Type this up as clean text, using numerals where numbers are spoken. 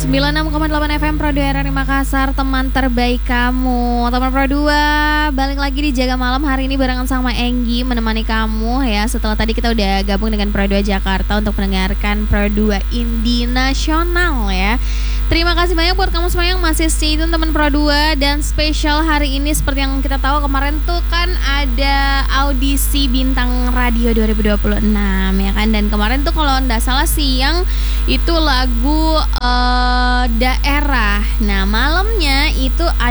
96,8 FM Pro 2 RRI Makassar, teman terbaik kamu. Teman Pro 2, balik lagi di Jaga Malam hari ini barengan sama Enggi menemani kamu ya. Setelah tadi kita udah gabung dengan Pro 2 Jakarta untuk mendengarkan Pro 2 Indie Nasional ya. Terima kasih banyak buat kamu semua yang masih stay tune teman Pro 2. Dan spesial hari ini seperti yang kita tahu kemarin tuh kan ada audisi Bintang Radio 2026 ya kan. Dan kemarin tuh kalau nggak salah siang itu lagu daerah. Nah malamnya itu ada